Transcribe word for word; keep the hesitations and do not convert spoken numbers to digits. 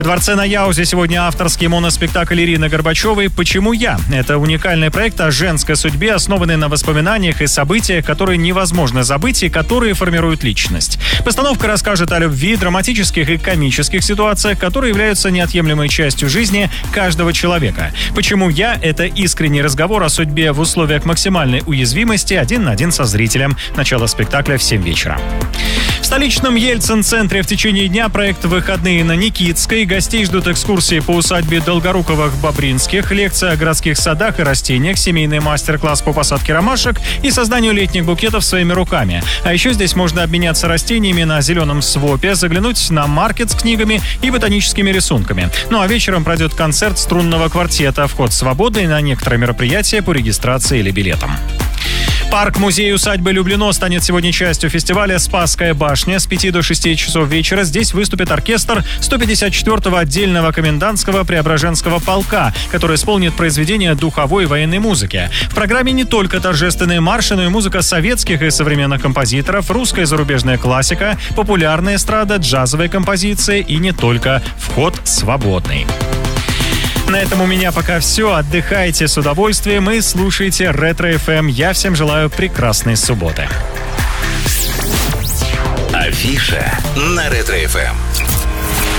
В Дворце на Яузе сегодня авторский моноспектакль Ирины Горбачевой «Почему я?». Это уникальный проект о женской судьбе, основанный на воспоминаниях и событиях, которые невозможно забыть и которые формируют личность. Постановка расскажет о любви, драматических и комических ситуациях, которые являются неотъемлемой частью жизни каждого человека. «Почему я?» — это искренний разговор о судьбе в условиях максимальной уязвимости один на один со зрителем. Начало спектакля в семь вечера. В столичном Ельцин-центре в течение дня проект «Выходные на Никитской». Гостей ждут экскурсии по усадьбе Долгоруковых-Бобринских, лекция о городских садах и растениях, семейный мастер-класс по посадке ромашек и созданию летних букетов своими руками. А еще здесь можно обменяться растениями на зеленом свопе, заглянуть на маркет с книгами и ботаническими рисунками. Ну а вечером пройдет концерт струнного квартета. Вход свободный на некоторые мероприятия по регистрации или билетам. Парк-музей усадьбы Люблино станет сегодня частью фестиваля «Спасская башня». С пяти до шести часов вечера здесь выступит оркестр сто пятьдесят четвёртого отдельного комендантского Преображенского полка, который исполнит произведения духовой и военной музыки. В программе не только торжественные марши, но и музыка советских и современных композиторов, русская и зарубежная классика, популярная эстрада, джазовые композиции и не только. Вход свободный. На этом у меня пока все. Отдыхайте с удовольствием и слушайте Ретро-эф эм. Я всем желаю прекрасной субботы. Афиша на Ретро-эф эм.